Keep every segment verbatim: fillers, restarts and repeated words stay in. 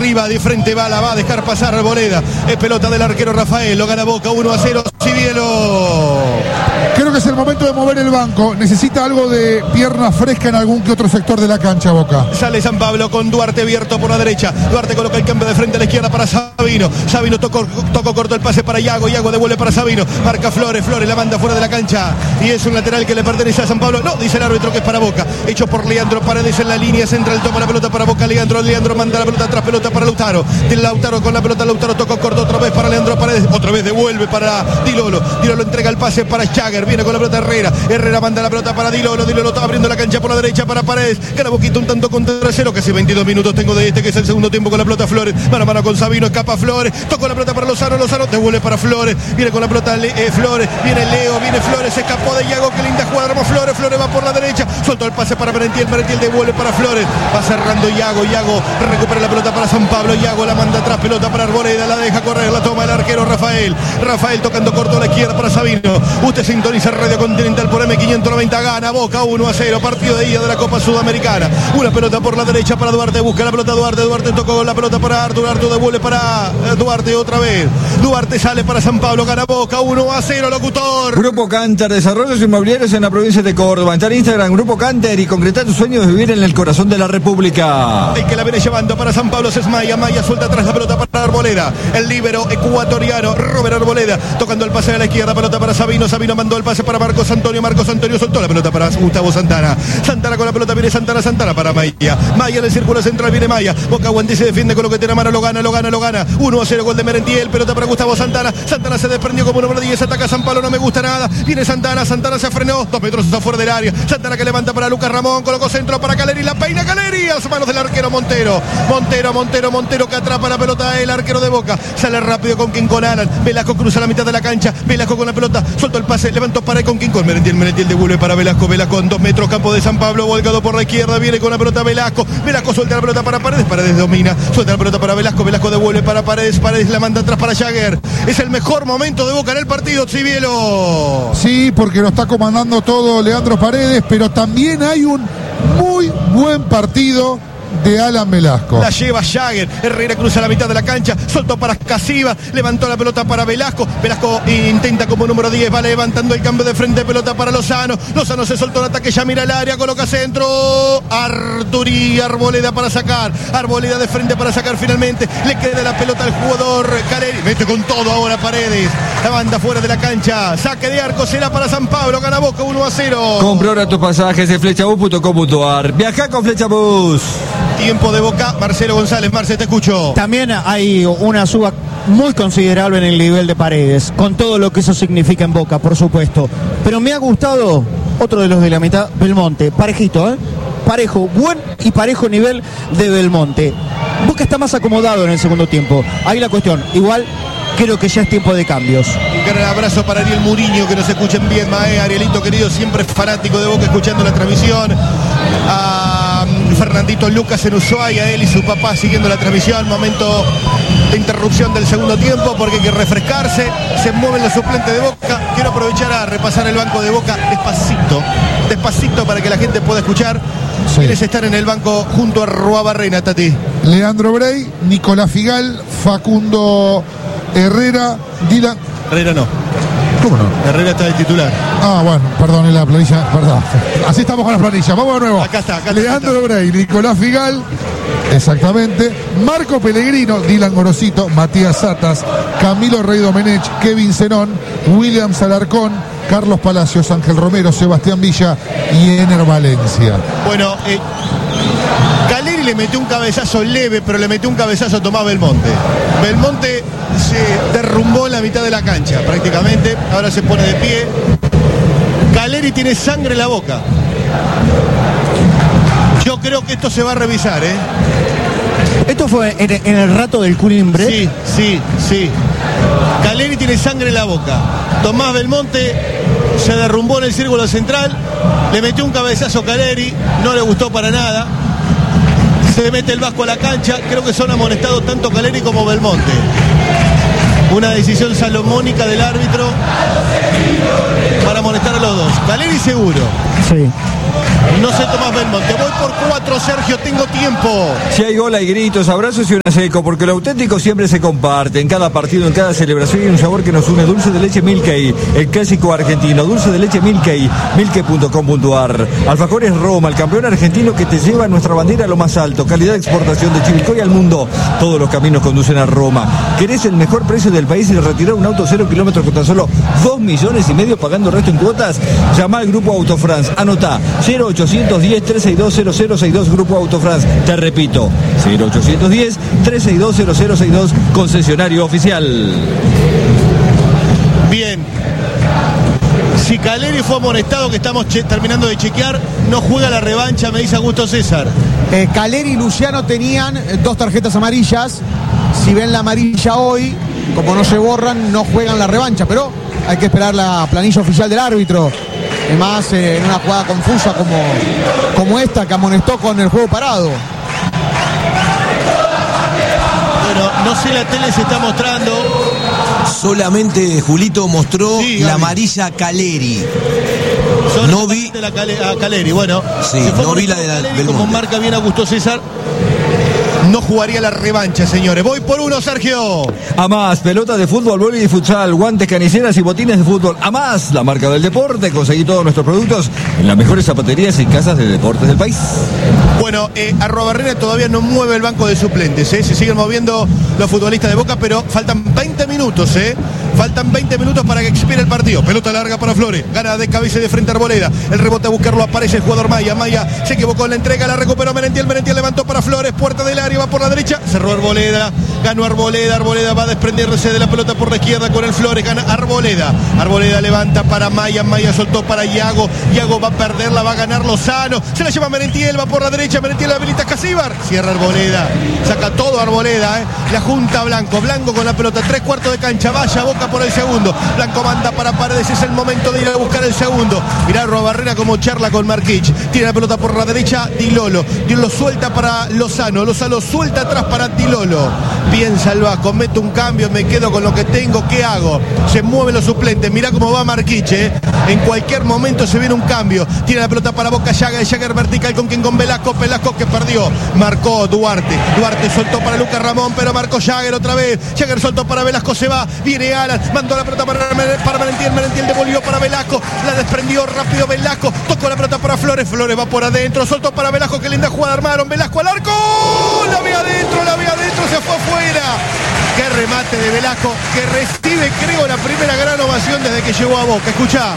arriba, de frente va, la va a dejar pasar Arboleda. Es pelota del arquero Rafael, lo gana Boca uno a cero. Civielo. Creo que es el momento de mover el banco. Necesita algo de pierna fresca en algún que otro sector de la cancha, Boca. Sale San Pablo con Duarte abierto por la derecha. Duarte coloca el cambio de frente a la izquierda para Sabino. Sabino tocó, tocó corto el pase para Iago. Iago devuelve para Sabino. Marca Flores. Flores la manda fuera de la cancha. Y es un lateral que le pertenece a San Pablo. No, dice el árbitro que es para Boca. Hecho por Leandro Paredes en la línea central. Toma la pelota para Boca. Leandro. Leandro manda la pelota atrás. Pelota para Lautaro. De Lautaro con la pelota. Lautaro tocó corto otra vez para Leandro Paredes. Otra vez devuelve para Dilolo. Dilolo entrega el pase para Jagger. Viene con la pelota Herrera. Herrera manda la pelota para Dilolo. Dilolo está abriendo la cancha por la derecha para Paredes. Gana Boquita un tanto contra cero. Casi veintidós minutos tengo de este, que es el segundo tiempo con la pelota Flores. Mano a mano con Sabino. Escapa Flores. Tocó la pelota para Lozano. Lozano devuelve para Flores. Viene con la pelota Le eh, Flores. Viene Leo. Viene Flores. Se escapó de Iago. Qué linda jugada. Ramos Flores. Flores va por la derecha. Soltó el pase para Merentiel. Merentiel devuelve para Flores. Va cerrando Iago. Iago recupera la pelota para San Pablo. Iago la manda atrás. Pelota para Arboleda. La deja correr. La toma el arquero Rafael. Rafael tocando corto a la izquierda para Sabino. Usted sintoniza Radio Continental por M quinientos noventa. Gana Boca uno a cero. Partido de ida de la Copa Sudamericana. Una pelota por la derecha para Duarte. Busca la pelota Duarte. Duarte tocó la pelota para Artur. Artur devuelve para Duarte otra vez. Duarte sale para San Pablo. Gana Boca uno a cero. Locutor. Grupo Canter, desarrollos inmobiliarios en la provincia de Córdoba. Está en Instagram, Grupo Canter, y concretar tus sueños de vivir en el corazón de la República. El que la viene llevando para San Pablo es Maya. Maya suelta atrás la pelota para Arboleda. El líbero ecuatoriano Robert Arboleda tocando el pase a la izquierda. Pelota para Sabino. Sabino mandó el pase para Marcos Antonio. Marcos Antonio soltó la pelota para Gustavo Santana. Santana con la pelota, viene Santana. Santana para Maya. Maya en el círculo central, viene Maya. Boca aguante y se defiende con lo que tiene a mano. Lo gana, lo gana, lo gana. uno a cero, gol de Merentiel. Pelota para Gustavo Santana. Santana se desprendió como número diez. Ataca a San Pablo, no me gusta nada. Viene Santana. Santana se frenó. Dos metros está fuera del área. Santana que levanta para Lucas Ramón. Colocó centro para Caleri. La peina Caleri a las manos del arquero Montero. Montero, Montero, Montero que atrapa la pelota. El arquero de Boca. Sale rápido con King con Alan. Velasco cruza la mitad de la cancha. Velasco con la pelota. Suelto el pase. Levantó para con King con Merentiel. Merentiel devuelve para Velasco. Velasco en dos metros. Campo de San Pablo. Volcado por la izquierda. Viene con la pelota Velasco. Velasco suelta la pelota para Paredes. Paredes domina. Suelta la pelota para Velasco. Velasco devuelve para Paredes. Paredes la manda atrás para Jagger. Es el mejor momento de Boca en el partido, Civielo. Sí, porque lo está comandando todo Leandro Paredes, pero también hay un muy buen partido de Alan Velasco. La lleva Jagger. Herrera cruza la mitad de la cancha. Soltó para Casiva. Levantó la pelota para Velasco. Velasco intenta como número diez. Va levantando el cambio de frente. Pelota para Lozano. Lozano se soltó el ataque. Ya mira el área. Coloca centro. Arturí. Arboleda para sacar. Arboleda de frente para sacar finalmente. Le queda la pelota al jugador Caleri. Mete con todo ahora Paredes. La banda fuera de la cancha. Saque de arco será para San Pablo. Gana Boca uno a cero. Compra ahora tus pasajes en flechabus punto com punto ar. Viaja con Flechabus. Tiempo de Boca, Marcelo González. Marce, te escucho. También hay una suba muy considerable en el nivel de Paredes, con todo lo que eso significa en Boca, por supuesto. Pero me ha gustado otro de los de la mitad, Belmonte. Parejito, ¿eh? Parejo, buen y parejo nivel de Belmonte. Boca está más acomodado en el segundo tiempo. Ahí la cuestión. Igual creo que ya es tiempo de cambios. Un gran abrazo para Ariel Muriño, que nos escuchen bien, Mae. Arielito querido, siempre fanático de Boca, escuchando la transmisión. A Fernandito Lucas en Ushuaia, él y su papá siguiendo la transmisión. Momento de interrupción del segundo tiempo porque hay que refrescarse. Se mueven los suplentes de Boca. Quiero aprovechar a repasar el banco de Boca despacito, despacito para que la gente pueda escuchar. Sí. ¿Quiénes están en el banco junto a Ruabarrena, Tati? Leandro Brey, Nicolás Figal, Facundo Herrera, Dylan. Herrera no. ¿Cómo no? Herrera está de titular. Ah, bueno, perdón, en la planilla, perdón. Así estamos con las planillas. Vamos de nuevo. Acá está, acá está. Leandro Brey, Nicolás Figal, exactamente. Marco Pellegrino, Dylan Gorosito, Matías Satas, Camilo Rey Domenech, Kevin Zenón, William Alarcón, Carlos Palacios, Ángel Romero, Sebastián Villa y Ener Valencia. Bueno, eh, Caleri le metió un cabezazo leve, pero le metió un cabezazo a Tomás Belmonte. Belmonte se derrumbó en la mitad de la cancha, prácticamente. Ahora se pone de pie. Caleri tiene sangre en la boca. Yo creo que esto se va a revisar, ¿eh? ¿Esto fue en, en el rato del cooling break? Sí, sí, sí. Caleri tiene sangre en la boca. Tomás Belmonte se derrumbó en el círculo central. Le metió un cabezazo a Caleri. No le gustó para nada. Se mete el Vasco a la cancha. Creo que son amonestados tanto Caleri como Belmonte. Una decisión salomónica del árbitro para amonestar a los dos. Caleri seguro. Sí. No sé, Tomás Belmonte. Voy por cuatro, Sergio, tengo tiempo. Si hay gol, hay gritos, abrazos y una seco, porque lo auténtico siempre se comparte. En cada partido, en cada celebración hay un sabor que nos une. Dulce de leche Milkey, el clásico argentino. Dulce de leche Milkey, milkey punto com punto a r. Alfajores Roma, el campeón argentino que te lleva nuestra bandera a lo más alto. Calidad de exportación de Chivilcoy al mundo. Todos los caminos conducen a Roma. ¿Querés el mejor precio del país y retirar un auto cero kilómetros con tan solo dos millones y medio pagando el resto en cuotas? Llama al Grupo Autofrance. Anota cero ochocientos diez, trescientos sesenta y dos, cero cero sesenta y dos Grupo Autofrance. Te repito, cero ochocientos diez, trescientos sesenta y dos, cero cero sesenta y dos, concesionario oficial. Bien. Si Caleri fue amonestado, que estamos terminando de chequear, no juega la revancha, me dice Augusto César. Eh, Caleri y Luciano tenían eh, dos tarjetas amarillas. Si ven la amarilla hoy, como no se borran, no juegan la revancha, pero hay que esperar la planilla oficial del árbitro. Además, eh, en una jugada confusa como, como esta, que amonestó con el juego parado. Bueno, no sé, la tele se está mostrando. Solamente Julito mostró Sí, la Gaby. amarilla Caleri. Son No vi- de la Cale- a Caleri, bueno. Sí, se fue no por vi la de la- Caleri, Belmonte. como marca bien Augusto César. No jugaría la revancha, señores. Voy por uno, Sergio. A más, pelotas de fútbol, vóley y futsal, guantes, caniceras y botines de fútbol. A más, la marca del deporte. Conseguí todos nuestros productos en las mejores zapaterías y casas de deportes del país. Bueno, eh, Arrobarrena todavía no mueve el banco de suplentes, ¿eh? Se siguen moviendo los futbolistas de Boca, pero faltan veinte minutos, ¿eh? Faltan veinte minutos para que expire el partido. Pelota larga para Flores. Gana de cabeza y de frente a Arboleda. El rebote a buscarlo, aparece el jugador Maya. Maya se equivocó en la entrega, la recuperó Merentiel. Merentiel levantó para Flores, puerta del área, va por la derecha. Cerró Arboleda. Ganó Arboleda. Arboleda va a desprenderse de la pelota por la izquierda con el Flores. Gana Arboleda. Arboleda levanta para Maya. Maya soltó para Iago. Iago va a perderla, va a ganar Lozano. Se la lleva Merentiel, va por la derecha. Merentiel habilita a Casíbar. Cierra Arboleda. Saca todo Arboleda, ¿eh? La junta Blanco. Blanco con la pelota. Tres cuartos de cancha. Vaya Boca por el segundo. Blanco manda para Paredes. Es el momento de ir a buscar el segundo. Mirá Arrobarrena como charla con Marquich. Tiene la pelota por la derecha. Dilolo. Dilolo suelta para Lozano. Lozano suelta atrás para Dilolo. Piensa el Vasco. Meto un cambio. Me quedo con lo que tengo. ¿Qué hago? Se mueven los suplentes. Mirá cómo va Marquich, ¿eh? En cualquier momento se viene un cambio. Tiene la pelota para Boca. Jagger. Jagger vertical con quien con Velasco. Velasco que perdió. Marcó Duarte. Duarte soltó para Lucas Ramón. Pero marcó Jagger otra vez. Jagger soltó para Velasco. Se va. Viene Alan. Mandó la pelota para, para Merentiel. Merentiel devolvió para Velasco. La desprendió rápido Velasco. Tocó la pelota para Flores. Flores va por adentro. Soltó para Velasco. Qué linda jugada armaron. Velasco al arco. La ve adentro. La ve adentro. Se fue afuera. Qué remate de Velasco. Que recibe, creo, la primera gran ovación desde que llegó a Boca. Escuchá.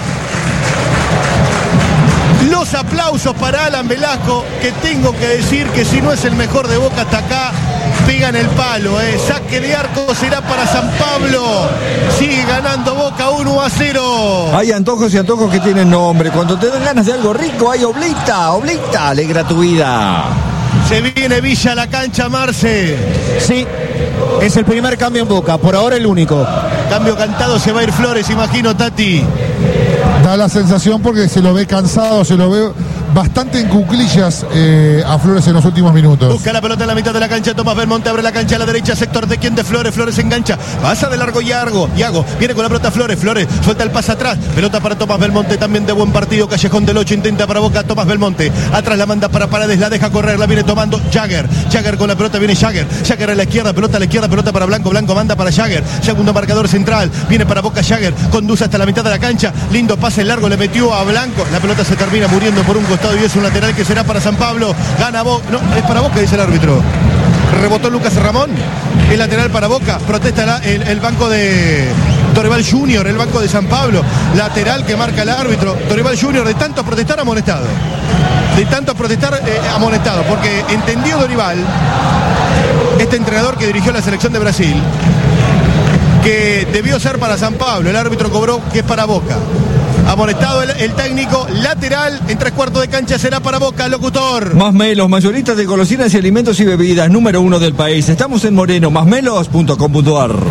Los aplausos para Alan Velasco, que tengo que decir que si no es el mejor de Boca hasta acá, pega en el palo, eh. Saque de arco será para San Pablo. Sigue ganando Boca uno a cero. Hay antojos y antojos que tienen nombre. Cuando te dan ganas de algo rico, hay Oblita. Oblita, alegra tu vida. Se viene Villa a la cancha, Marce. Sí, es el primer cambio en Boca, por ahora el único. Cambio cantado, se va a ir Flores, imagino, Tati. Da la sensación porque se lo ve cansado, se lo ve bastante en cuclillas eh, a Flores en los últimos minutos. Busca la pelota en la mitad de la cancha. Tomás Belmonte abre la cancha a la derecha. Sector de quien de Flores. Flores engancha. Pasa de largo Iago. Iago viene con la pelota Flores. Flores suelta el pase atrás. Pelota para Tomás Belmonte. También de buen partido. Callejón del ocho intenta para Boca. Tomás Belmonte. Atrás la manda para Paredes. La deja correr. La viene tomando Jagger. Jagger con la pelota. Viene Jagger. Jagger a la izquierda. Pelota a la izquierda. Pelota para Blanco. Blanco manda para Jagger. Segundo marcador central. Viene para Boca Jagger. Conduce hasta la mitad de la cancha. Lindo pase largo. Le metió a Blanco. La pelota se termina muriendo por un costado y es un lateral que será para San Pablo. Gana Boca. No, es para Boca, dice el árbitro. Rebotó Lucas Ramón. El lateral para Boca. Protesta la, el, el banco de Dorival Junior, el banco de San Pablo. Lateral que marca el árbitro. Dorival Junior, de tanto protestar, amonestado. De tanto protestar, eh, amonestado. Porque entendió Dorival, este entrenador que dirigió la selección de Brasil, que debió ser para San Pablo. El árbitro cobró que es para Boca. Amonestado el, el técnico, lateral en tres cuartos de cancha será para Boca, locutor. Masmelos, mayoristas de golosinas y alimentos y bebidas, número uno del país. Estamos en Moreno, masmelos punto com punto a r.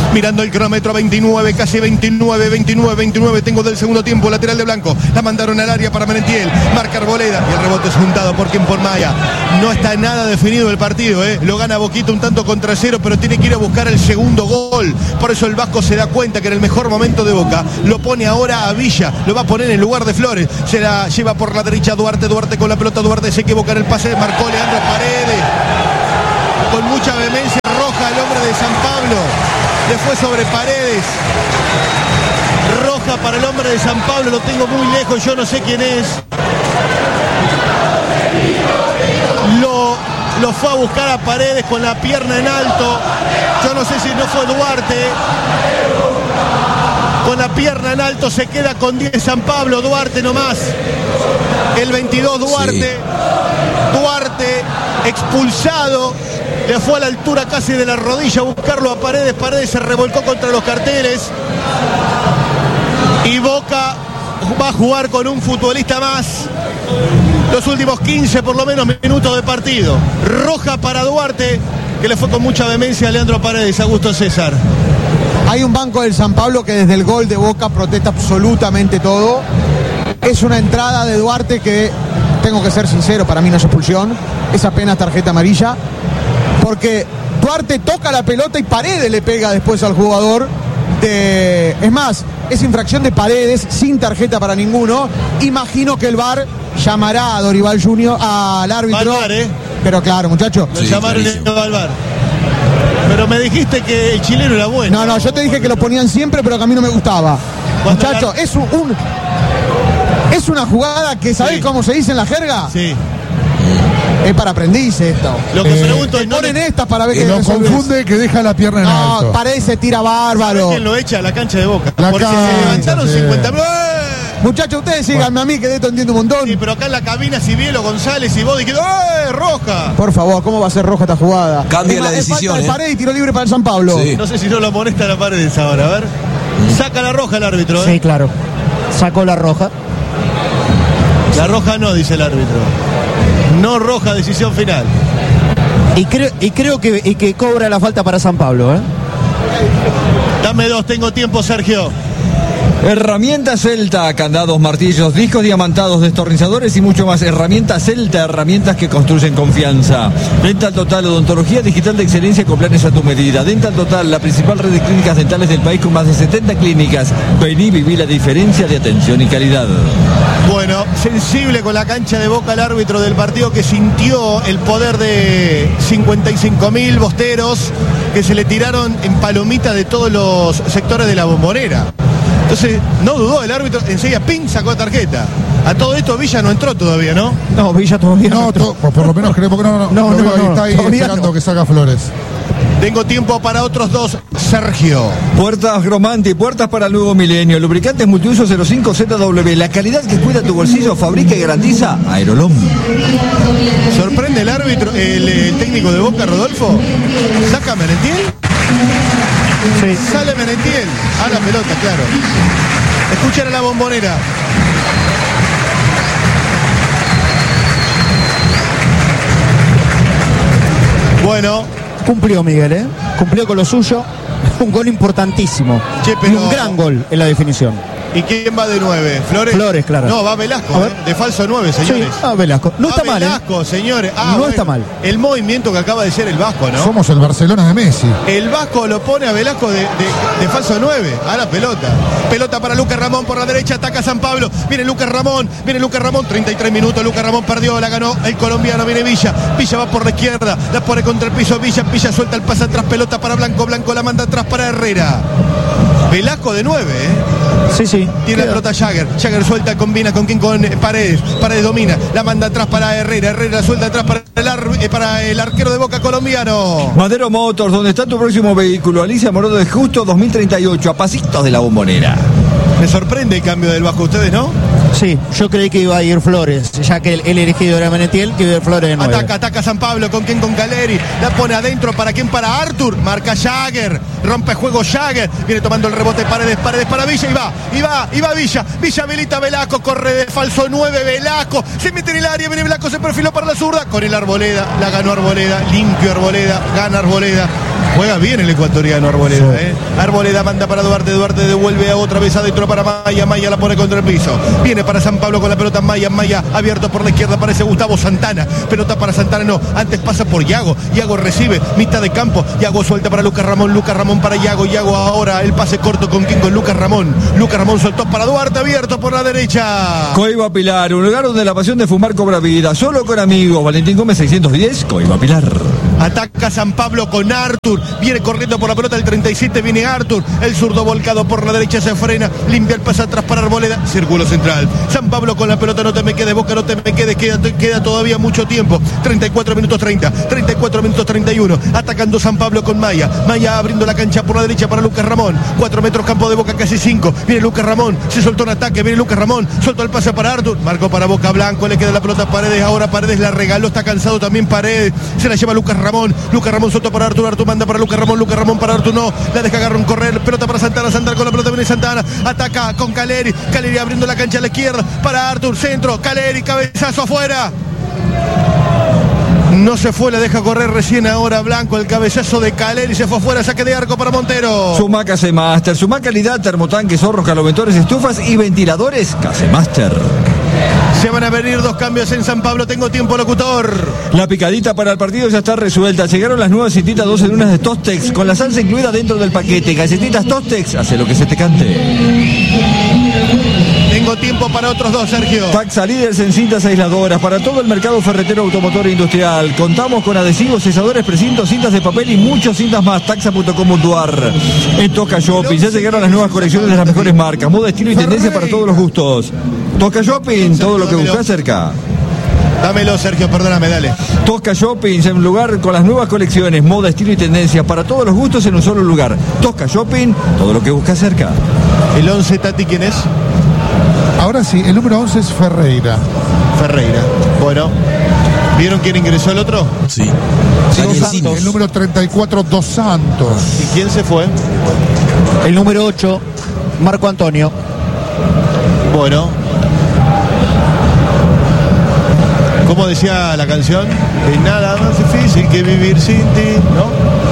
Mirando el cronómetro, veintinueve, casi veintinueve, veintinueve, veintinueve. Tengo del segundo tiempo, lateral de Blanco. La mandaron al área para Menentiel. Marca Arboleda y el rebote es juntado por quien por Maya. No está nada definido el partido, ¿eh? Lo gana Boquita un tanto contra cero, pero tiene que ir a buscar el segundo gol. Por eso el Vasco se da cuenta que en el mejor momento de Boca lo pone ahora a Villa. Lo va a poner en lugar de Flores. Se la lleva por la derecha Duarte. Duarte con la pelota. Duarte se equivoca en el pase. Marcó Leandro Paredes. Con mucha vehemencia roja el hombre de San Pablo. Le fue sobre Paredes. Roja para el hombre de San Pablo. Lo tengo muy lejos. Yo no sé quién es. Lo, lo fue a buscar a Paredes con la pierna en alto. Yo no sé si no fue Duarte. Con la pierna en alto se queda con diez San Pablo. Duarte nomás. El veintidós Duarte. Sí. Duarte expulsado. Le fue a la altura casi de la rodilla a buscarlo a Paredes. Paredes se revolcó contra los carteles. Y Boca va a jugar con un futbolista más. Los últimos quince por lo menos minutos de partido. Roja para Duarte, que le fue con mucha vehemencia a Leandro Paredes. Augusto César. Hay un banco del San Pablo que desde el gol de Boca protesta absolutamente todo. Es una entrada de Duarte que, tengo que ser sincero, para mí no es expulsión. Es apenas tarjeta amarilla. Porque Duarte toca la pelota y Paredes le pega después al jugador. De... Es más, es infracción de Paredes, sin tarjeta para ninguno. Imagino que el V A R llamará a Dorival junior al árbitro. Bar, ¿eh? Pero claro, muchachos. Lo sí, llamaron al V A R. Pero me dijiste que el chileno era bueno. No, no, yo te dije que lo ponían siempre, pero que a mí no me gustaba. Muchachos, la... es un, un... Es una jugada que, ¿sabés sí. cómo se dice en la jerga? Sí. Es para aprendiz esto. Lo que eh, pregunto es, no ponen le... estas para ver que que lo confunde que deja la pierna en no, alto. No, parece tira bárbaro. ¿Quién lo echa a la cancha de Boca? La Porque cancha, se levantaron sí. cincuenta mil. Muchachos, ustedes síganme bueno. a mí, que de esto entiendo un montón. Sí, pero acá en la cabina Cibielo, González y vos dijeron, ¡eh, roja! Por favor, ¿cómo va a ser roja esta jugada? Cambia es la más, decisión, es falta ¿eh? de pared y tiro libre para el San Pablo. Sí. No sé si no lo amonesta la Paredes ahora, a ver. Saca la roja el árbitro, ¿eh? Sí, claro. Sacó la roja. La roja no, dice el árbitro. No roja, decisión final. Y creo, y creo que, y que cobra la falta para San Pablo, ¿eh? Dame dos, tengo tiempo, Sergio. Herramientas Celta, candados, martillos, discos diamantados, destornilladores y mucho más. Herramientas Celta, herramientas que construyen confianza. Dental Total, odontología digital de excelencia con planes a tu medida. Dental Total, la principal red de clínicas dentales del país con más de setenta clínicas. Vení y viví la diferencia de atención y calidad. Bueno, sensible con la cancha de Boca el árbitro del partido, que sintió el poder de cincuenta y cinco mil bosteros que se le tiraron en palomita de todos los sectores de la Bombonera. Entonces, no dudó el árbitro, enseguida, ping, sacó tarjeta. A todo esto Villa no entró todavía, ¿no? No, Villa todavía no, no entró. To, por lo menos creemos que no, no, no, no, no, no, no está ahí esperando no. que salga Flores. Tengo tiempo para otros dos, Sergio. Puertas Gromanti, puertas para el nuevo milenio. Lubricantes multiuso cero cinco Z W. La calidad que cuida tu bolsillo, fabrica y garantiza Aerolom. ¿Sorprende el árbitro, el, el técnico de Boca, Rodolfo? ¿Saca Menentiel? Sí. Sale Menentiel a la pelota, claro. Escuchen a la Bombonera. Bueno. Cumplió Miguel, ¿eh? Cumplió con lo suyo. Un gol importantísimo. Che, pero... Y un gran gol en la definición. ¿Y quién va de nueve? ¿Flores? Flores, claro. No, va Velasco, ¿eh? De falso nueve, señores. Sí, ah, Velasco. No va está mal, Velasco, ¿eh? señores. Ah, no bueno, está mal. El movimiento que acaba de ser el Vasco, ¿no? Somos el Barcelona de Messi. El Vasco lo pone a Velasco de, de, de falso nueve. A la pelota. Pelota para Lucas Ramón por la derecha. Ataca San Pablo. Viene Lucas Ramón. Viene Lucas Ramón. treinta y tres minutos. Lucas Ramón perdió. La ganó el colombiano. Viene Villa. Villa va por la izquierda. La pone contra el piso. Villa. Villa suelta el pase atrás. Pelota para Blanco. Blanco la manda atrás para Herrera. Velasco de nueve, ¿eh? Sí, sí. Tiene la pelota Jagger. Jagger suelta, combina con quién, con Paredes. Paredes domina. La manda atrás para Herrera. Herrera suelta atrás para el, ar, eh, para el arquero de Boca colombiano. Madero Motors, donde está tu próximo vehículo. Alicia Morodo de Justo dos mil treinta y ocho, a pasitos de la Bombonera. Me sorprende el cambio del Vasco, ¿ustedes no? Sí, yo creí que iba a ir Flores, ya que el, el elegido era Menetiel, que iba a ir Flores de nueve. Ataca, ataca San Pablo, con quién, con Caleri. La pone adentro, ¿para quién? Para Arthur. Marca Jagger, rompe juego Jagger. Viene tomando el rebote Paredes, Paredes para Villa y va, y va, y va Villa. Villa habilita a Velasco, corre de falso nueve Velasco. Se mete en el área, viene Velasco, se perfiló para la zurda. Con el Arboleda, la ganó Arboleda, limpio Arboleda, gana Arboleda. Juega bien el ecuatoriano Arboleda, sí. ¿eh? Arboleda manda para Duarte, Duarte devuelve a otra vez adentro para Maya, Maya la pone contra el piso. Viene para San Pablo con la pelota Maya, Maya abierto por la izquierda, aparece Gustavo Santana. Pelota para Santana, no, antes pasa por Yago. Yago recibe, mitad de campo. Yago suelta para Lucas Ramón, Lucas Ramón para Yago. Yago ahora el pase corto con King con Lucas Ramón. Lucas Ramón soltó para Duarte, abierto por la derecha. Coiba Pilar, un lugar donde la pasión de fumar cobra vida. Solo con amigos. Valentín Gómez seiscientos diez, Coiba Pilar. Ataca San Pablo con Artur. Viene corriendo por la pelota el treinta y siete. Viene Artur. El zurdo volcado por la derecha se frena. Limpia el pase atrás para Arboleda. Círculo central. San Pablo con la pelota. No te me quedes, Boca. No te me quedes. Queda, queda todavía mucho tiempo. treinta y cuatro minutos treinta. treinta y cuatro minutos treinta y uno. Atacando San Pablo con Maya. Maya abriendo la cancha por la derecha para Lucas Ramón. cuatro metros campo de Boca, casi cinco. Viene Lucas Ramón. Se soltó un ataque. Viene Lucas Ramón. Soltó el pase para Artur. Marcó para Boca Blanco. Le queda la pelota a Paredes. Ahora Paredes la regaló. Está cansado también Paredes. Se la lleva Lucas Ramón. Lucas Ramón soltó para Artur, Artur manda para Lucas Ramón, Lucas Ramón para Artur, no, la deja agarrar un correr, pelota para Santana, Santana con la pelota viene Santana, ataca con Caleri, Caleri abriendo la cancha a la izquierda, para Artur, centro, Caleri, cabezazo afuera. No se fue, la deja correr recién ahora Blanco, el cabezazo de Caleri se fue afuera, saque de arco para Montero. Sumac Casemaster, Sumac calidad, termotanques, hornos, caloventores, estufas y ventiladores, Casemaster. Se van a venir dos cambios en San Pablo. Tengo tiempo, locutor. La picadita para el partido ya está resuelta. Llegaron las nuevas cintitas dos en unas de Tostex, con la salsa incluida dentro del paquete. Galletitas Tostex, hace lo que se te cante. Tengo tiempo para otros dos, Sergio. Taxa líderes en cintas aisladoras para todo el mercado ferretero, automotor e industrial. Contamos con adhesivos, selladores, precintos, cintas de papel y muchas cintas más. Taxa punto com punto a r. En Tosca Shopping ya llegaron las nuevas colecciones de las mejores marcas. Moda, estilo y tendencia para todos los gustos. Tosca Shopping, todo lo que buscas cerca. Dámelo, Sergio, perdóname, dale. Tosca Shopping, en un lugar con las nuevas colecciones, moda, estilo y tendencia para todos los gustos en un solo lugar. Tosca Shopping, todo lo que buscas cerca. El once, Tati, ¿quién es? Ahora sí, el número once es Ferreira. Ferreira. Bueno, ¿vieron quién ingresó el otro? Sí. Dos Santos. El número treinta y cuatro, Dos Santos. ¿Y quién se fue? El número ocho, Marco Antonio. Bueno. ¿Cómo decía la canción? Es nada más difícil que vivir sin ti, ¿no?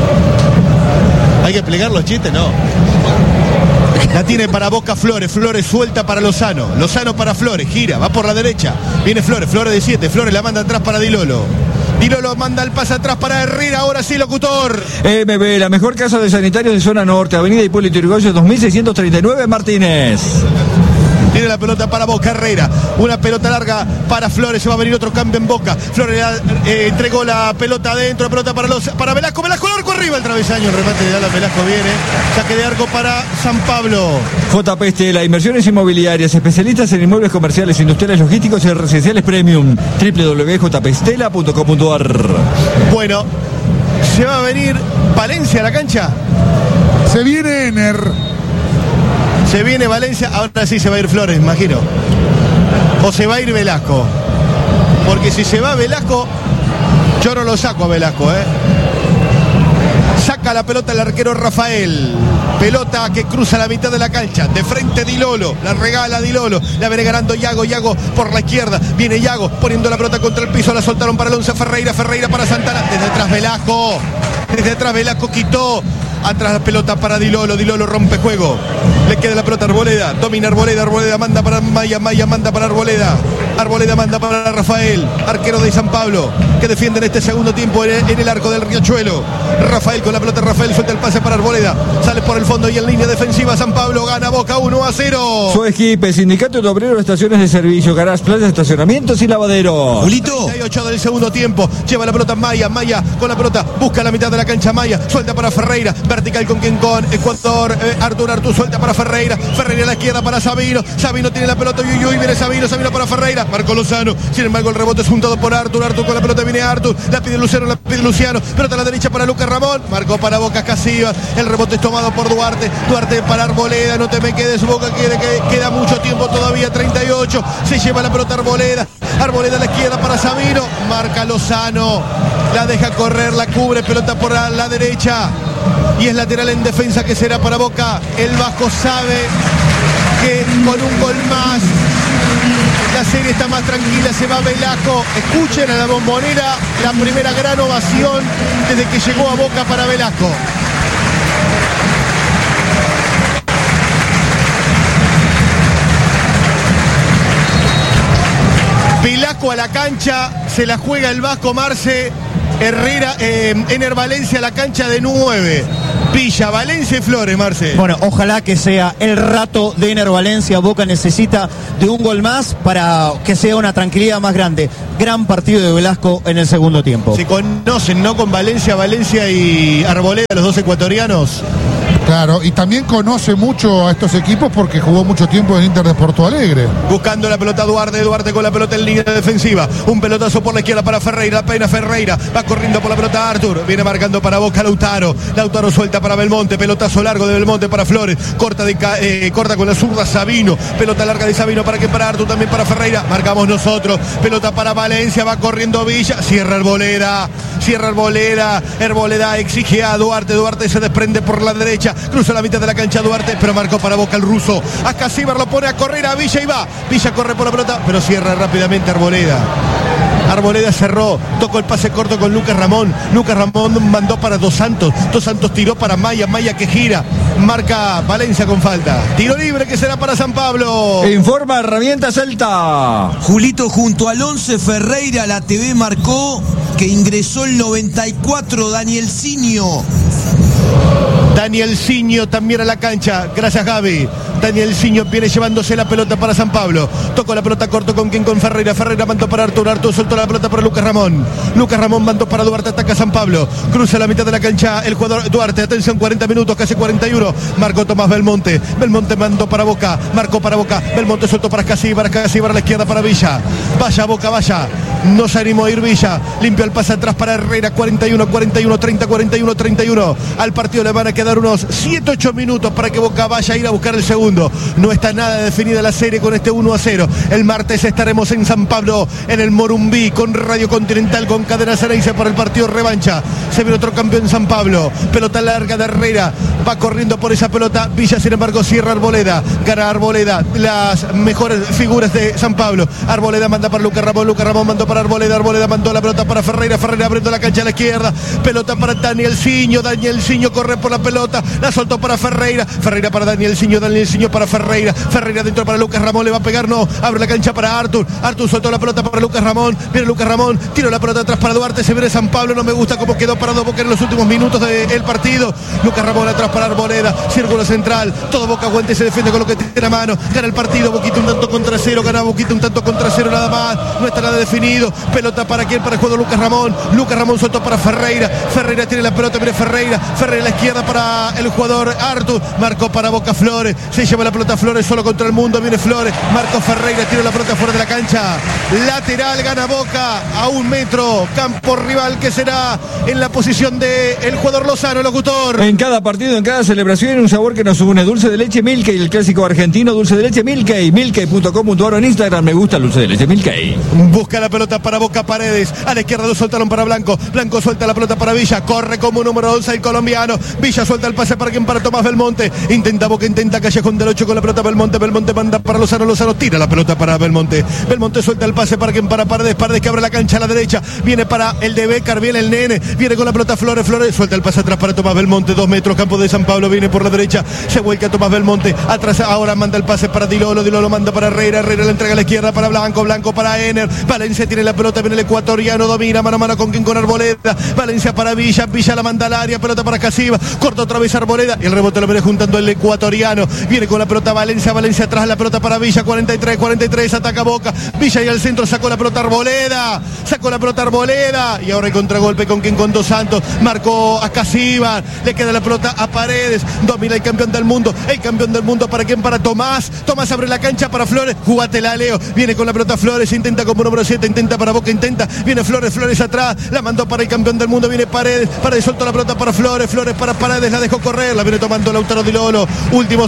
Hay que plegar los chistes, ¿no? La tiene para Boca Flores, Flores suelta para Lozano, Lozano para Flores, gira, va por la derecha, viene Flores, Flores de siete, Flores la manda atrás para Dilolo. Dilolo manda el pase atrás para Herrera, ahora sí, locutor. M B, la mejor casa de sanitarios de zona norte, avenida Hipólito Yrigoyen dos mil seiscientos treinta y nueve, Martínez. Tiene la pelota para Boca, Herrera. Una pelota larga para Flores. Se va a venir otro cambio en Boca. Flores eh, entregó la pelota adentro. La pelota para los para Velasco. Velasco, el arco arriba. El travesaño. El remate de Ala Velasco viene. Saque de arco para San Pablo. J P Estela, inversiones inmobiliarias, especialistas en inmuebles comerciales, industriales, logísticos y residenciales premium. doble u doble u doble u punto j p estela punto com punto a r. Bueno, se va a venir Valencia a la cancha. Se viene Ener. Se viene Valencia, ahora sí se va a ir Flores, imagino. O se va a ir Velasco. Porque si se va Velasco, yo no lo saco a Velasco, ¿eh? Saca la pelota el arquero Rafael. Pelota que cruza la mitad de la cancha. De frente Dilolo. La regala Dilolo. La viene ganando Yago. Yago por la izquierda. Viene Yago poniendo la pelota contra el piso. La soltaron para el once Ferreira. Ferreira para Santana. Desde atrás Velasco. Desde atrás Velasco quitó. Atrás la pelota para Dilolo, Dilolo rompe juego. Le queda la pelota a Arboleda, domina Arboleda, Arboleda manda para Maya, Maya manda para Arboleda. Arboleda manda para Rafael, arquero de San Pablo, que defiende en este segundo tiempo en el, en el arco del Riachuelo. Rafael con la pelota, Rafael suelta el pase para Arboleda, sale por el fondo y en línea defensiva San Pablo gana Boca uno a cero. Su equipo, Sindicato de Obreros de Estaciones de Servicio, garage, playas, estacionamientos y lavaderos. Julito. treinta y ocho del segundo tiempo, lleva la pelota Maya, Maya con la pelota, busca la mitad de la cancha Maya, suelta para Ferreira, vertical con quien con Ecuador, eh, Artur, Artur suelta para Ferreira, Ferreira a la izquierda para Sabino, Sabino tiene la pelota, uy, uy, viene Sabino, Sabino para Ferreira, Marco Lozano, sin embargo el rebote es juntado por Artur, Artur con la pelota viene Artur, la pide Luciano, la pide Luciano, pelota a la derecha para Lucas Ramón, marcó para Boca Casivas, el rebote es tomado por Duarte, Duarte para Arboleda, no te me quedes Boca, queda, queda mucho tiempo todavía, treinta y ocho, se lleva la pelota Arboleda, Arboleda a la izquierda para Sabino, marca Lozano, la deja correr, la cubre, pelota por la, la derecha y es lateral en defensa que será para Boca. El Vasco sabe que con un gol más la serie está más tranquila, se va Velasco. Escuchen a la Bombonera, la primera gran ovación desde que llegó a Boca para Velasco. Velasco a la cancha, se la juega el Vasco Marce. Herrera, eh, Ener Valencia a la cancha de nueve. Villa, Valencia y Flores, Marce. Bueno, ojalá que sea el rato de Ener Valencia. Boca necesita de un gol más para que sea una tranquilidad más grande. Gran partido de Velasco en el segundo tiempo. Se conocen, ¿no? Con Valencia, Valencia y Arboleda, los dos ecuatorianos. Claro, y también conoce mucho a estos equipos porque jugó mucho tiempo en Inter de Porto Alegre. Buscando la pelota Duarte, Duarte con la pelota en línea defensiva. Un pelotazo por la izquierda para Ferreira, pena Ferreira, va corriendo por la pelota Artur, viene marcando para Boca Lautaro. Lautaro suelta para Belmonte, pelotazo largo de Belmonte para Flores, corta, de, eh, corta con la zurda Sabino, pelota larga de Sabino para que para Artur, también para Ferreira, marcamos nosotros, pelota para Valencia, va corriendo Villa, cierra Arboleda, cierra Arboleda, Arboleda exige a Duarte, Duarte se desprende por la derecha, cruza la mitad de la cancha Duarte, pero marcó para Boca el ruso. Acá Cibar lo pone a correr a Villa y va. Villa corre por la pelota, pero cierra rápidamente Arboleda. Arboleda cerró, tocó el pase corto con Lucas Ramón. Lucas Ramón mandó para Dos Santos. Dos Santos tiró para Maya, Maya que gira. Marca Valencia con falta. Tiro libre que será para San Pablo. Informa Herramienta Celta. Julito, junto al once Ferreira, la T V marcó que ingresó el noventa y cuatro Danielsinho. Danielsinho también a la cancha, gracias Gaby. Danielsinho viene llevándose la pelota para San Pablo. Tocó la pelota corto con quien con Ferreira. Ferreira mandó para Arturo. Arturo soltó la pelota para Lucas Ramón. Lucas Ramón mandó para Duarte. Ataca San Pablo. Cruza la mitad de la cancha el jugador Duarte. Atención, cuarenta minutos, casi cuarenta y uno. Marcó Tomás Belmonte. Belmonte mandó para Boca. Marcó para Boca. Belmonte soltó para Casíbar. Casíbar a la izquierda para Villa. Vaya Boca, vaya. No se animó a ir Villa. Limpia el pase atrás para Herrera. cuarenta y uno, cuarenta y uno, treinta, cuarenta y uno, treinta y uno. Al partido le van a quedar unos siete ocho minutos para que Boca vaya a ir a buscar el segundo. No está nada definida la serie con este uno a cero. El martes estaremos en San Pablo, en el Morumbí, con Radio Continental, con Cadena Ceneice para el partido revancha. Se viene otro campeón en San Pablo. Pelota larga de Herrera. Va corriendo por esa pelota. Villa, sin embargo, cierra Arboleda. Gana Arboleda. Las mejores figuras de San Pablo. Arboleda manda para Lucas Ramón. Lucas Ramón mandó para Arboleda. Arboleda mandó la pelota para Ferreira. Ferreira abriendo la cancha a la izquierda. Pelota para Danielsinho. Danielsinho corre por la pelota. La soltó para Ferreira. Ferreira para Danielsinho. Danielsinho para Ferreira. Ferreira dentro para Lucas Ramón. Le va a pegar, no. Abre la cancha para Artur. Artur soltó la pelota para Lucas Ramón. Viene Lucas Ramón. Tira la pelota atrás para Duarte. Se viene San Pablo. No me gusta cómo quedó parado Boca en los últimos minutos del partido. Lucas Ramón atrás para Arboleda. Círculo central. Todo Boca aguanta y se defiende con lo que tiene a mano. Gana el partido. Boquita un tanto contra cero. Gana Boquita un tanto contra cero nada más. No está nada definido. Pelota para quién? Para el juego de Lucas Ramón. Lucas Ramón soltó para Ferreira. Ferreira tiene la pelota. Viene Ferreira. Ferreira a la izquierda para el jugador Artur. Marcó para Boca Flores. Se lleva la pelota Flores solo contra el mundo. Viene Flores. Marco Ferreira. Tira la pelota fuera de la cancha. Lateral. Gana Boca a un metro. Campo rival que será en la posición de el jugador Lozano, locutor. En cada partido, en cada celebración, un sabor que nos une. Dulce de leche Milkey, el clásico argentino. Dulce de leche Milkey. Milkey punto com punto a r en Instagram. Me gusta el dulce de leche Milkey. Busca la pelota para Boca Paredes. A la izquierda lo soltaron para Blanco. Blanco suelta la pelota para Villa. Corre como número once el colombiano. Villa suelta el pase para quien para Tomás Belmonte. Intenta Boca, intenta Callejón del ocho con la pelota Belmonte. Belmonte manda para Lozano. Lozano tira la pelota para Belmonte. Belmonte suelta el pase para quien para Paredes. Paredes que abre la cancha a la derecha. Viene para el de Becar. Viene el nene. Viene con la pelota Flores. Flores suelta el pase atrás para Tomás Belmonte. Dos metros. Campo de San Pablo. Viene por la derecha. Se vuelca Tomás Belmonte. Atrás ahora manda el pase para Dilolo. Dilolo manda para Herrera. Herrera le entrega a la izquierda para Blanco. Blanco para Ener. Valencia tiene la pelota. Viene el ecuatoriano. Domina mano a mano con quien con Arboleda. Valencia para Villa. Villa la manda al área. Pelota para Casiva. Corta otra vez Arboleda. Y el rebote lo viene juntando el ecuatoriano. Viene con la pelota Valencia. Valencia atrás la pelota para Villa. cuarenta y tres, cuarenta y tres. Ataca Boca. Villa y al centro sacó la pelota Arboleda. Sacó la pelota Arboleda. Y ahora el contragolpe con quien con Dos Santos. Marcó a Casíbar. Le queda la pelota a Paredes. Domina el campeón del mundo. El campeón del mundo para quien para Tomás. Tomás abre la cancha para Flores. Jugátela, Leo. Viene con la pelota Flores. Intenta como número siete. Intenta para Boca. Intenta. Viene Flores. Flores atrás. La mandó para el campeón del mundo. Viene Paredes. Paredes soltó la pelota para Flores. Flores para Paredes. La dejó correr. La viene tomando Lautaro Di Lolo. Últimos dos minutos.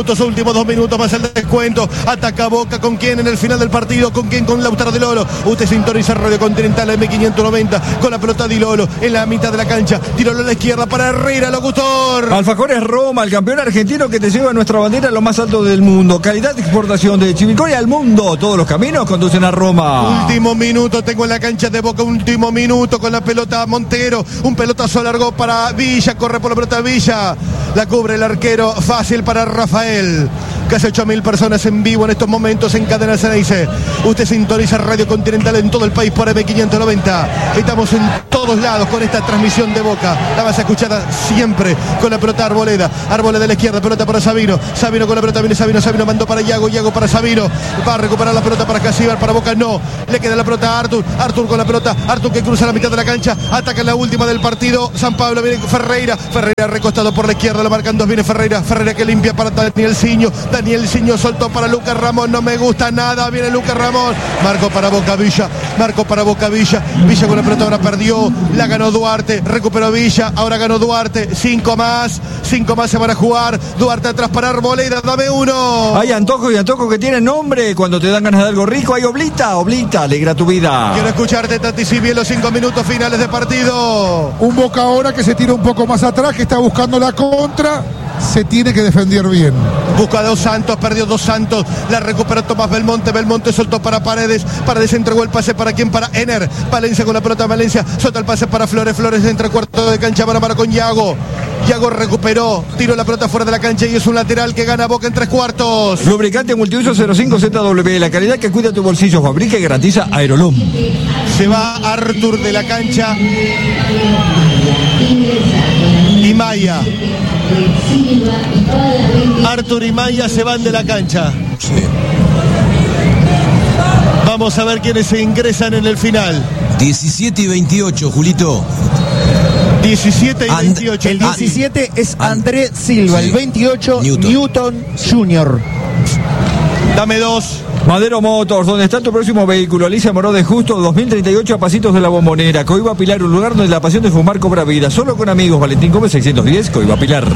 minutos, últimos dos minutos más el descuento. Ataca Boca, ¿con quién en el final del partido? ¿Con quién? Con Lautaro Di Lolo. Usted sintoniza Radio Continental M quinientos noventa con la pelota Di Lolo en la mitad de la cancha. Di Lolo a la izquierda para Herrera, locutor. Alfajores Roma, el campeón argentino que te lleva nuestra bandera a lo más alto del mundo. Calidad de exportación de Chivilcoy al mundo. Todos los caminos conducen a Roma. Último minuto, tengo en la cancha de Boca, último minuto con la pelota Montero. Un pelotazo largo para Villa, corre por la pelota Villa. La cubre el arquero, fácil para Rafael. Casi ocho mil personas en vivo en estos momentos en Cadena Ceneice. Usted sintoniza Radio Continental en todo el país por M quinientos noventa. Estamos en todos lados con esta transmisión de Boca. La vas escuchada siempre con la pelota Arboleda. Arboleda de la izquierda, pelota para Sabino. Sabino con la pelota, viene Sabino. Sabino mandó para Iago. Iago para Sabino. Va a recuperar la pelota para Casíbar. Para Boca no. Le queda la pelota a Artur. Artur con la pelota. Artur que cruza la mitad de la cancha. Ataca en la última del partido. San Pablo viene Ferreira. Ferreira recostado por la izquierda. Lo marcan dos. Viene Ferreira. Ferreira que limpia para Daniel Siño. Daniel Siño soltó para Lucas Ramón. No me gusta nada. Viene Lucas Ramón. Marco para Boca Villa. Marco para Boca Villa. Villa con la pelota ahora perdió. La ganó Duarte. Recuperó Villa. Ahora ganó Duarte. Cinco más. Cinco más se van a jugar. Duarte atrás para Arboleda. Dame uno. Hay antojos y antojos que tienen nombre. Cuando te dan ganas de algo rico, hay Oblita. Oblita, alegra tu vida. Quiero escucharte, Tati Sibi, en los cinco minutos finales de partido. Un Boca ahora que se tira un poco más atrás, que está buscando la contra. Se tiene que defender bien. Busca a Dos Santos, perdió Dos Santos. La recuperó Tomás Belmonte. Belmonte soltó para Paredes. Paredes entregó el pase para quién, para Ener. Valencia con la pelota, Valencia. Solta el pase para Flores. Flores entre cuarto de cancha para para con Iago. Iago recuperó. Tiró la pelota fuera de la cancha y es un lateral que gana Boca en tres cuartos. Lubricante multiuso cero cinco Z W. La calidad que cuida tu bolsillo. Fabrica y garantiza Aerolum. Se va Artur de la cancha. Y Maya. Artur y Maya se van de la cancha. Sí. Vamos a ver quiénes se ingresan en el final. diecisiete y veintiocho, Julito. diecisiete y veintiocho. El diecisiete es André Silva, Sí. el veintiocho Newton. Newton junior Dame dos. Madero Motors, donde está tu próximo vehículo. Alicia Moró de Justo, dos mil treinta y ocho a pasitos de la Bombonera. Coiba Pilar, un lugar donde la pasión de fumar cobra vida. Solo con amigos. Valentín Gómez, seiscientos diez, Coiba Pilar.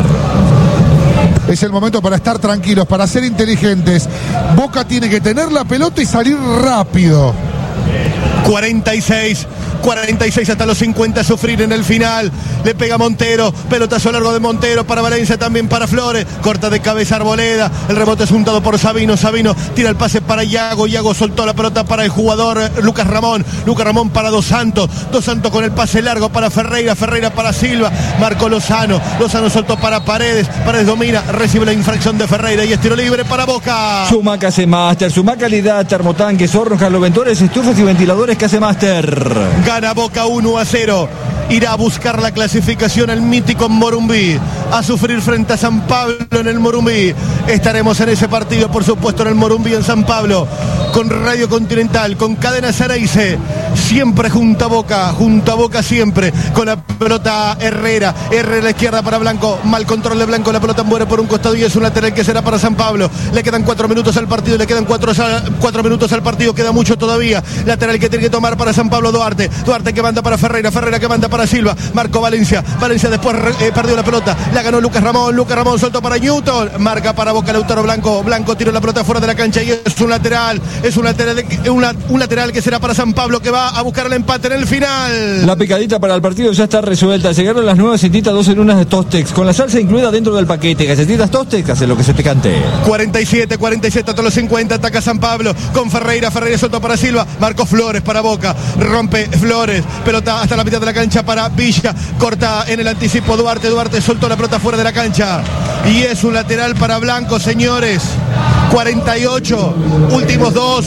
Es el momento para estar tranquilos, para ser inteligentes. Boca tiene que tener la pelota y salir rápido. cuarenta y seis. cuarenta y seis hasta los cincuenta, sufrir en el final. Le pega Montero, pelotazo largo de Montero para Valencia, también para Flores. Corta de cabeza Arboleda, el rebote es juntado por Sabino. Sabino tira el pase para Iago. Iago soltó la pelota para el jugador Lucas Ramón. Lucas Ramón para Dos Santos. Dos Santos con el pase largo para Ferreira. Ferreira para Silva. Marcó Lozano. Lozano soltó para Paredes. Paredes domina, recibe la infracción de Ferreira y es tiro libre para Boca. Sumac hace Master. Sumac calidad, termotanques, hornos, caloventores, estufas y ventiladores que hace Master. Gana Boca uno a cero. Irá a buscar la clasificación al mítico Morumbí. A sufrir frente a San Pablo en el Morumbí. Estaremos en ese partido, por supuesto, en el Morumbí, en San Pablo. Con Radio Continental, con Cadena Ceneice. Siempre junto a Boca, junto a Boca siempre. Con la pelota Herrera. Herrera a la izquierda para Blanco. Mal control de Blanco. La pelota muere por un costado y es un lateral que será para San Pablo. Le quedan cuatro minutos al partido. Le quedan cuatro, cuatro minutos al partido. Queda mucho todavía. Lateral que tiene que tomar para San Pablo Duarte. Duarte que manda para Ferreira. Ferreira que manda para Silva. Marco Valencia. Valencia después eh, perdió la pelota. La ganó Lucas Ramón. Lucas Ramón soltó para Newton. Marca para Boca Lautaro Blanco. Blanco tiró la pelota fuera de la cancha y es un lateral. Es un lateral, una, un lateral que será para San Pablo, que va a buscar el empate en el final. La picadita para el partido ya está resuelta. Llegaron las nuevas cintitas dos en unas de Tostex, con la salsa incluida dentro del paquete. Galletitas Tostex, hace lo que se te cante. cuarenta y siete, cuarenta y siete hasta los cincuenta. Ataca San Pablo con Ferreira. Ferreira soltó para Silva. Marcó Flores para Boca. Rompe Flores. Pelota hasta la mitad de la cancha para Villa. Corta en el anticipo Duarte. Duarte soltó la pelota fuera de la cancha. Y es un lateral para Blanco, señores. cuarenta y ocho. Últimos dos.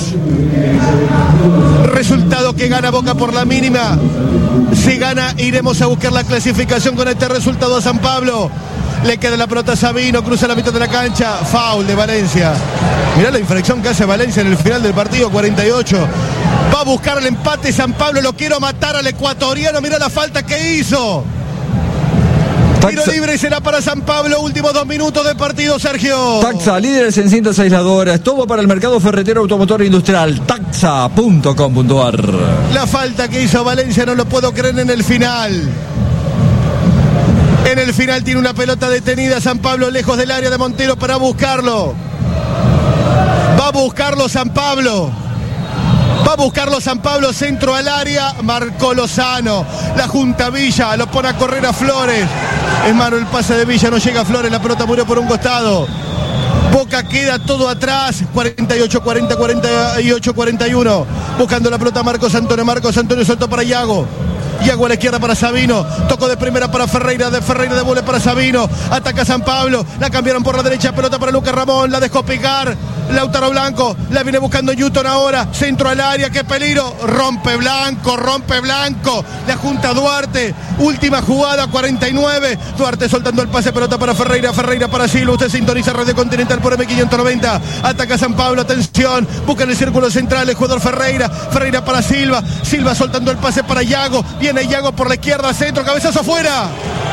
Resultado que gana Boca por la mínima. Si gana, iremos a buscar la clasificación con este resultado a San Pablo. Le queda la pelota a Sabino, cruza la mitad de la cancha. Foul de Valencia. Mirá la infracción que hace Valencia en el final del partido, cuarenta y ocho. Va a buscar el empate San Pablo, lo quiero matar al ecuatoriano. Mirá la falta que hizo. Tiro libre será para San Pablo. Últimos dos minutos de partido, Sergio. Taxa, líderes en cintas aisladoras. Todo para el mercado ferretero, automotor e industrial. Taxa punto com punto ar. La falta que hizo Valencia no lo puedo creer en el final. En el final tiene una pelota detenida San Pablo lejos del área de Montero para buscarlo. Va a buscarlo San Pablo. Va a buscarlo San Pablo, centro al área, marcó Lozano. La junta Villa, lo pone a correr a Flores. Es malo el pase de Villa, no llega a Flores, la pelota murió por un costado. Boca queda todo atrás, cuarenta y ocho, cuarenta, cuarenta y ocho, cuarenta y uno. Buscando la pelota Marcos Antonio, Marcos Antonio suelto para Iago. Iago a la izquierda para Sabino, tocó de primera para Ferreira, de Ferreira devuelve para Sabino, ataca San Pablo, la cambiaron por la derecha, pelota para Lucas Ramón, la dejó picar, Lautaro Blanco, la viene buscando Newton ahora, centro al área, qué peligro, rompe Blanco, rompe Blanco, la junta Duarte, última jugada, cuarenta y nueve, Duarte soltando el pase, pelota para Ferreira, Ferreira para Silva, usted sintoniza Radio Continental por M quinientos noventa, ataca San Pablo, atención, busca en el círculo central el jugador Ferreira, Ferreira para Silva, Silva soltando el pase para Iago, viene Iago por la izquierda, centro, cabezazo fuera.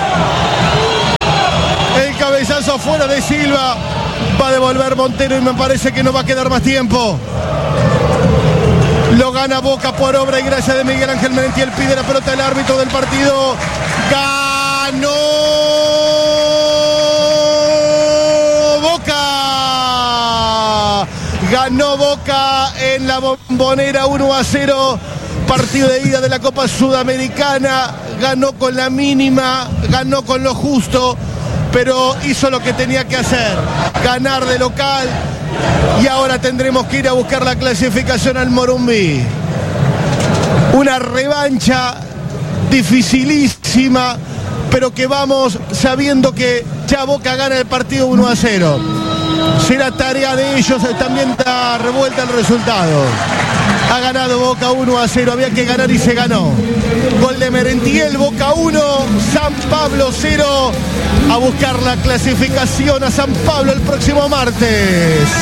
El cabezazo fuera de Silva. Va a devolver Montero y me parece que no va a quedar más tiempo. Lo gana Boca por obra y gracia de Miguel Ángel Merentiel. Pide la pelota del árbitro del partido. ¡Ganó Boca! Ganó Boca en la Bombonera uno a cero. Partido de ida de la Copa Sudamericana, ganó con la mínima, ganó con lo justo, pero hizo lo que tenía que hacer, ganar de local, y ahora tendremos que ir a buscar la clasificación al Morumbí. Una revancha dificilísima, pero que vamos sabiendo que ya Boca gana el partido uno a cero. Será tarea de ellos, también está revuelta el resultado. Ha ganado Boca uno a cero, había que ganar y se ganó. Gol de Merentiel, Boca uno, San Pablo cero. A buscar la clasificación a San Pablo el próximo martes.